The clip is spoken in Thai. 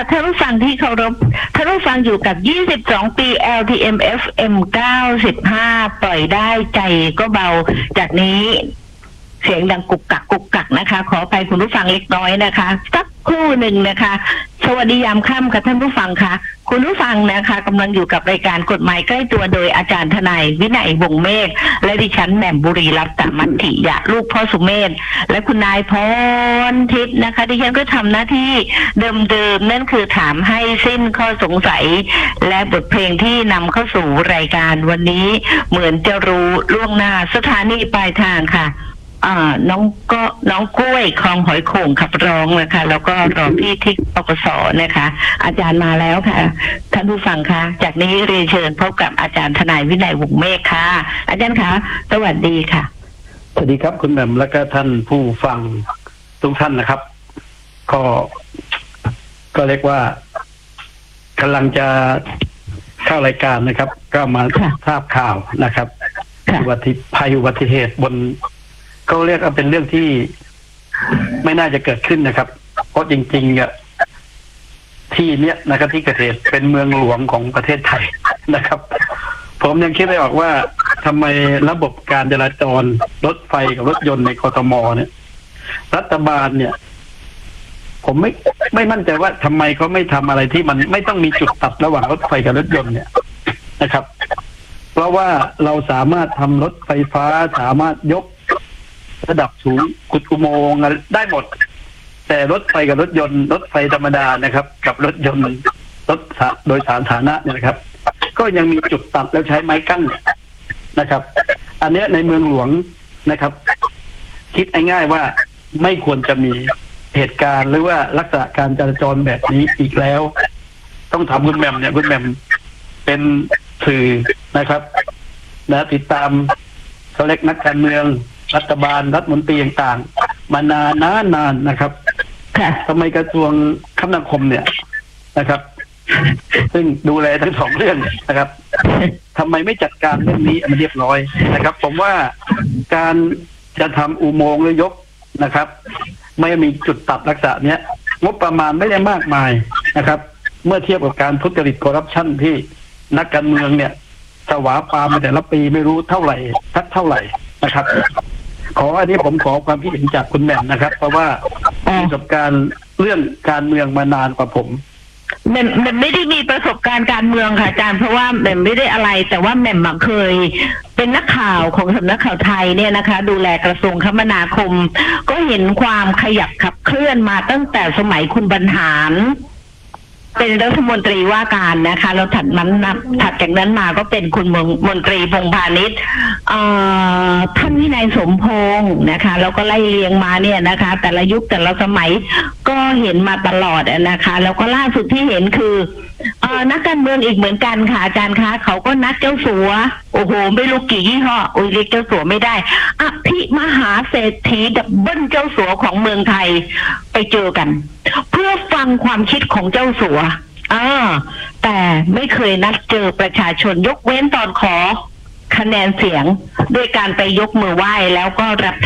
ท่านผู้ฟังที่เคารพท่านผู้ฟังอยู่กับ22 ปี LTM FM 95ปล่อยได้ใจก็เบาจากนี้เสียงดังกุกกักกุกกักนะคะขออภัยคุณผู้ฟังเล็กน้อยนะคะสักครู่หนึ่งนะคะสวัสดียามค่ำค่ะท่านผู้ฟังค่ะคุณผู้ฟังนะคะกำลังอยู่กับรายการกฎหมายใกล้ตัวโดยอาจารย์ทนายวินัยวงศ์เมฆและดิฉันแหม่มบุรีรัตน์มัทธิยะลูกพ่อสุเมธและคุณนายพรทิพย์นะคะดิฉันก็ทำหน้าที่เดิมๆนั่นคือถามให้สิ้นข้อสงสัยและบทเพลงที่นำเข้าสู่รายการวันนี้เหมือนจะรู้ล่วงหน้าสถานีปลายทางค่ะน้องกล้วยคลองหอยโข่งขับร้องนะคะแล้วก็รอพี่ที่ปปสนะคะอาจารย์มาแล้วค่ะท่านผู้ฟังคะจากนี้เรียนเชิญพบกับอาจารย์ทนายวินัยวงศ์เมฆค่ะอาจารย์คะสวัสดีค่ะสวัสดีครับคุณแหม่มและก็ท่านผู้ฟังทุกท่านนะครับก็เรียกว่ากำลังจะเข้ารายการนะครับก็มาทราบข่าวนะครับอุบัติเหตุบนก็เรียกว่าเป็นเรื่องที่ไม่น่าจะเกิดขึ้นนะครับเพราะจริงๆเนี่ยที่เนี้ยนะครับที่เกิดเหตุเป็นเมืองหลวงของประเทศไทยนะครับผมยังคิดไม่ออกว่าทำไมระบบการจราจรรถไฟกับรถยนต์ในกทมเนี่ยรัฐบาลเนี่ยผมไม่มั่นใจว่าทำไมเขาไม่ทำอะไรที่มันไม่ต้องมีจุดตัดระหว่างรถไฟกับรถยนต์เนี่ยนะครับเพราะว่าเราสามารถทำรถไฟฟ้าสามารถยกระดับสูงขุดอุโมงค์ได้หมดแต่รถไฟกับรถยนต์รถไฟธรรมดานะครับกับรถยนต์รถโดยสารสาธารณะเนี่ยนะครับก็ยังมีจุดตัดแล้วใช้ไม้กั้นนะครับอันนี้ในเมืองหลวงนะครับคิดง่ายๆว่าไม่ควรจะมีเหตุการณ์หรือว่าลักษณะการจราจรแบบนี้อีกแล้วต้องถามคุณแหม่มเนี่ยคุณแหม่มเป็นสื่อนะครับนะติดตามเขาเรียกนักการเมืองรัฐบาลรัฐมนตรีต่างๆมานานนะครับทำไมกระทรวงคมนาคมเนี่ยนะครับซึ่งดูแลทั้งสองเรื่องนะครับทำไมไม่จัดการเรื่องนี้มันเรียบร้อยนะครับผมว่าการจะทำอุโมงค์หรือยกนะครับไม่มีจุดตัดลักษณะเนี้ยงบประมาณไม่ได้มากมายนะครับเมื่อเทียบกับการทุจริตคอร์รัปชันที่นักการเมืองเนี่ยสวาปามมาแต่ละปีไม่รู้เท่าไหร่สักเท่าไหร่นะครับอันนี้ผมขอความคิดเห็นจากคุณแหม่มนะครับเพราะว่ามีประสบการณ์เรื่องการเมืองมานานกว่าผมแหม่มไม่ได้มีประสบการณ์การเมืองค่ะอาจารย์เพราะว่าแหม่มไม่ได้อะไรแต่ว่าแหม่มเคยเป็นนักข่าวของสำนักข่าวไทยเนี่ยนะคะดูแลกระทรวงคมนาคมก็เห็นความขยับขับเคลื่อนมาตั้งแต่สมัยคุณบรรหารเป็นรัฐมนตรีว่าการนะคะแล้วถัดจากนั้นมาก็เป็นคุณมนตรีพงษ์พาณิชย์ท่านวินัยสมพงษ์นะคะแล้วก็ไล่เรียงมาเนี่ยนะคะแต่ละยุคแต่ละสมัยก็เห็นมาตลอดนะคะแล้วก็ล่าสุดที่เห็นคือนักการเมืองอีกเหมือนกันค่ะอาจารย์คะเขาก็นัดเจ้าสัวโอ้โหไม่รู้กี่ยี่ห้อเรียกเจ้าสัวไม่ได้อภิมหาเศรษฐีดับเบิ้ลเจ้าสัวของเมืองไทยไปเจอกันเพื่อฟังความคิดของเจ้าสัวแต่ไม่เคยนัดเจอประชาชนยกเว้นตอนขอคะแนนเสียงด้วยการไปยกมือไหว้แล้วก็รับ